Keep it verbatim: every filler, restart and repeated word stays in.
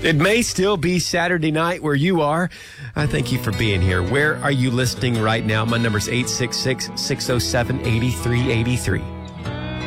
It may still be Saturday night where you are. I thank you for being here. Where are you listening right now? My number's eight six six, six oh seven, eight three eight three.